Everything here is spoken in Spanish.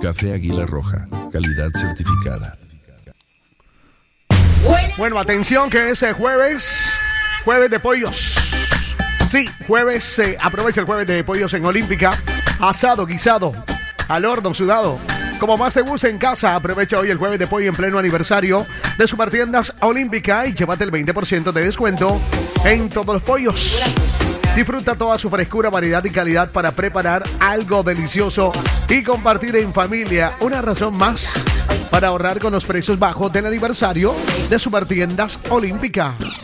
Café Águila Roja, calidad certificada. Bueno, atención que es jueves de pollos. Sí, jueves, aprovecha el jueves de pollos en Olímpica. Asado, guisado, al horno, sudado. Como más te guste en casa, aprovecha hoy el jueves de pollo en pleno aniversario de Supertiendas Olímpica y llévate el 20% de descuento en todos los pollos. Disfruta toda su frescura, variedad y calidad para preparar algo delicioso y compartir en familia. Una razón más para ahorrar con los precios bajos del aniversario de Supertiendas Olímpica.